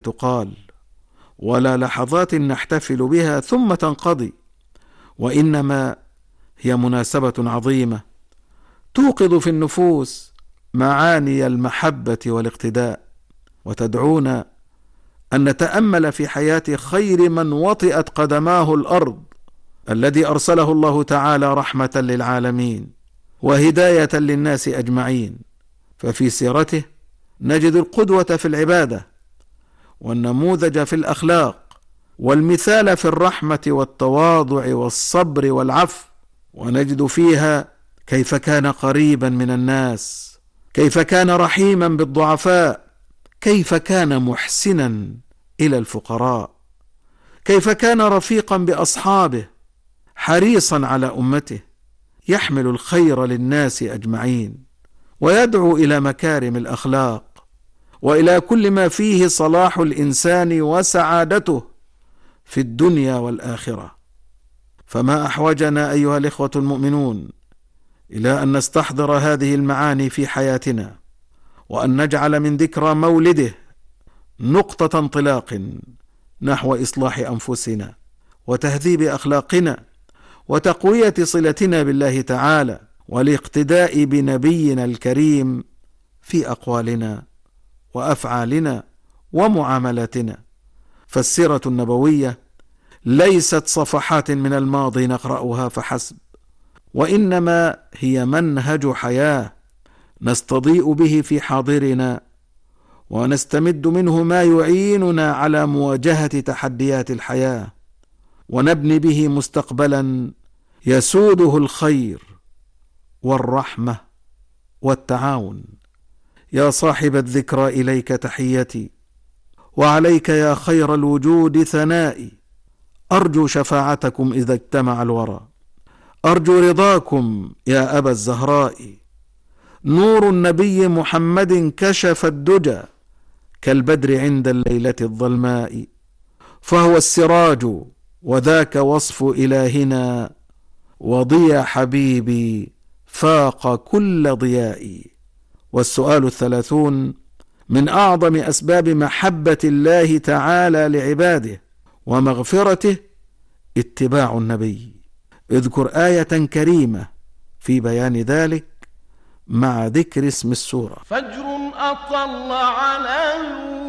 تقال، ولا لحظات نحتفل بها ثم تنقضي، وإنما هي مناسبة عظيمة توقظ في النفوس معاني المحبة والاقتداء، وتدعونا أن نتأمل في حياة خير من وطئت قدماه الأرض، الذي أرسله الله تعالى رحمة للعالمين وهداية للناس أجمعين. ففي سيرته نجد القدوة في العبادة، والنموذج في الأخلاق، والمثال في الرحمة والتواضع والصبر والعفو، ونجد فيها كيف كان قريبا من الناس، كيف كان رحيما بالضعفاء، كيف كان محسنا إلى الفقراء، كيف كان رفيقا بأصحابه، حريصا على أمته، يحمل الخير للناس أجمعين، ويدعو إلى مكارم الأخلاق وإلى كل ما فيه صلاح الإنسان وسعادته في الدنيا والآخرة. فما أحوجنا أيها الإخوة المؤمنون إلى أن نستحضر هذه المعاني في حياتنا، وأن نجعل من ذكرى مولده نقطة انطلاق نحو إصلاح أنفسنا وتهذيب أخلاقنا وتقوية صلتنا بالله تعالى، والاقتداء بنبينا الكريم في أقوالنا وأفعالنا ومعاملاتنا. فالسيرة النبوية ليست صفحات من الماضي نقرأها فحسب، وإنما هي منهج حياة نستضيء به في حاضرنا، ونستمد منه ما يعيننا على مواجهة تحديات الحياة، ونبني به مستقبلا يسوده الخير والرحمة والتعاون. يا صاحب الذكرى إليك تحيتي، وعليك يا خير الوجود ثنائي، أرجو شفاعتكم إذا اجتمع الورى، أرجو رضاكم يا أبا الزهراء. نور النبي محمد كشف الدجى كالبدر عند الليلة الظلماء، فهو السراج وذاك وصف إلهنا، وضيا حبيبي فاق كل ضياء. والسؤال 30 من أعظم أسباب محبة الله تعالى لعباده ومغفرته اتباع النبي. اذكر آية كريمة في بيان ذلك مع ذكر اسم السورة. فجر أطل على